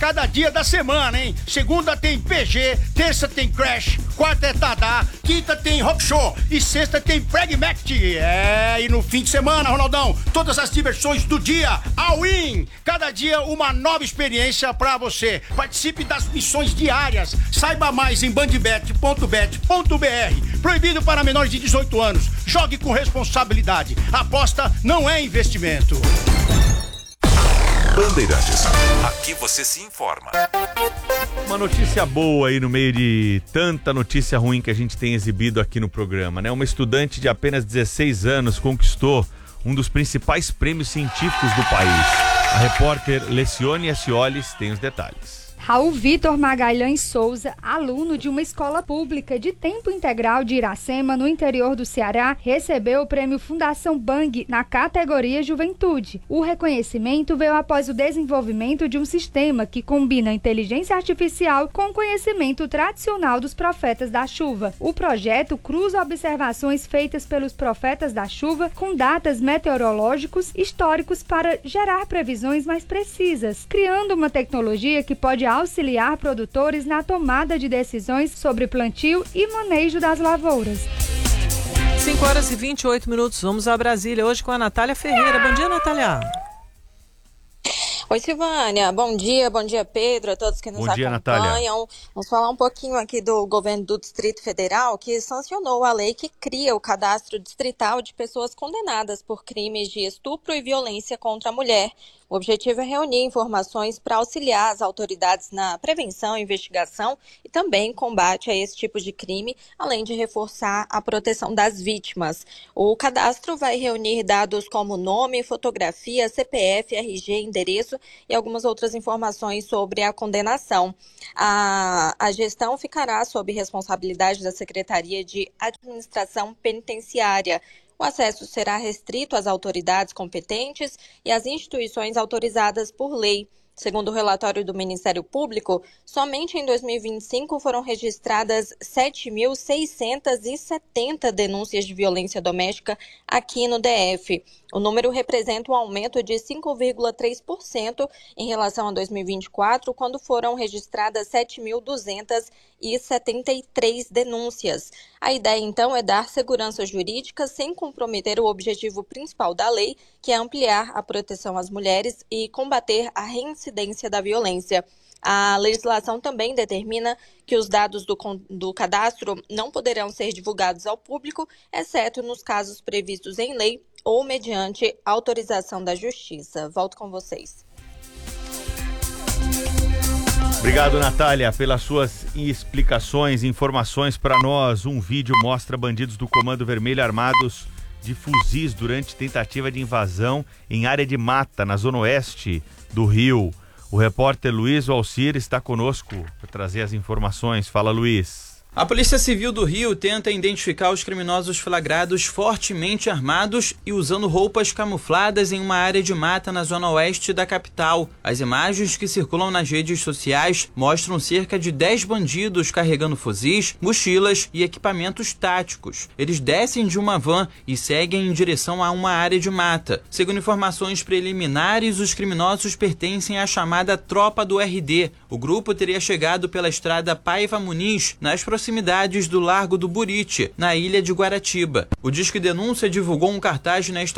cada dia da semana, hein? Segunda tem PG, terça tem Crash, quarta é Tadá, quinta tem Rock Show e sexta tem Pragmatic. E no fim de semana, Ronaldão, todas as diversões do dia, all-in. Cada dia uma nova experiência pra você. Participe das missões diárias. Saiba mais em bandbet.bet.br. Proibido para menores de 18 anos. Jogue com responsabilidade. Aposta não é investimento. Bandeirantes, aqui você se informa. Uma notícia boa aí no meio de tanta notícia ruim que a gente tem exibido aqui no programa, né? Uma estudante de apenas 16 anos conquistou um dos principais prêmios científicos do país. A repórter Lecione Ascioles tem os detalhes. Raul Vitor Magalhães Souza, aluno de uma escola pública de tempo integral de Iracema, no interior do Ceará, recebeu o prêmio Fundação Bang na categoria Juventude. O reconhecimento veio após o desenvolvimento de um sistema que combina inteligência artificial com conhecimento tradicional dos profetas da chuva. O projeto cruza observações feitas pelos profetas da chuva com datas meteorológicos históricos para gerar previsões mais precisas, criando uma tecnologia que pode auxiliar produtores na tomada de decisões sobre plantio e manejo das lavouras. 5h28, vamos a Brasília, hoje com a Natália Ferreira. Bom dia, Natália. Oi, Silvânia. Bom dia Pedro, a todos que nos acompanham. Natália. Vamos falar um pouquinho aqui do governo do Distrito Federal, que sancionou a lei que cria o cadastro distrital de pessoas condenadas por crimes de estupro e violência contra a mulher. O objetivo é reunir informações para auxiliar as autoridades na prevenção, investigação e também combate a esse tipo de crime, além de reforçar a proteção das vítimas. O cadastro vai reunir dados como nome, fotografia, CPF, RG, endereço e algumas outras informações sobre a condenação. A gestão ficará sob responsabilidade da Secretaria de Administração Penitenciária. O acesso será restrito às autoridades competentes e às instituições autorizadas por lei. Segundo o relatório do Ministério Público, somente em 2025 foram registradas 7.670 denúncias de violência doméstica aqui no DF. O número representa um aumento de 5,3% em relação a 2024, quando foram registradas 7.273 denúncias. A ideia, então, é dar segurança jurídica sem comprometer o objetivo principal da lei, que é ampliar a proteção às mulheres e combater a reincidência da violência. A legislação também determina que os dados do cadastro não poderão ser divulgados ao público, exceto nos casos previstos em lei ou mediante autorização da Justiça. Volto com vocês. Obrigado, Natália, pelas suas explicações e informações para nós. Um vídeo mostra bandidos do Comando Vermelho armados de fuzis durante tentativa de invasão em área de mata, na zona oeste do Rio. O repórter Luiz Alcir está conosco para trazer as informações. Fala, Luiz. A Polícia Civil do Rio tenta identificar os criminosos flagrados fortemente armados e usando roupas camufladas em uma área de mata na zona oeste da capital. As imagens que circulam nas redes sociais mostram cerca de 10 bandidos carregando fuzis, mochilas e equipamentos táticos. Eles descem de uma van e seguem em direção a uma área de mata. Segundo informações preliminares, os criminosos pertencem à chamada Tropa do RD. O grupo teria chegado pela estrada Paiva Muniz, nas proximidades do Largo do Buriti, na ilha de Guaratiba. O Disque Denúncia divulgou um cartaz na